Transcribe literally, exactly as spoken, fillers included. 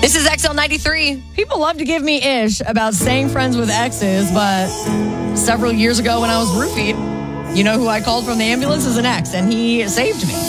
This is X L ninety-three. People love to give me ish about staying friends with exes, but several years ago when I was roofied, you know who I called from the ambulance as an ex, and he saved me.